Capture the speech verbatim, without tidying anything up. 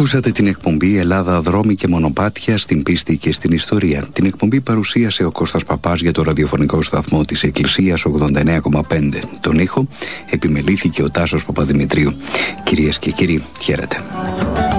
Ακούσατε την εκπομπή Ελλάδα, δρόμοι και μονοπάτια στην πίστη και στην ιστορία. Την εκπομπή παρουσίασε ο Κώστας Παπάς για το ραδιοφωνικό σταθμό της Εκκλησίας ογδόντα εννέα κόμμα πέντε. Τον ήχο επιμελήθηκε ο Τάσος Παπαδημητρίου. Κυρίες και κύριοι, χαίρετε.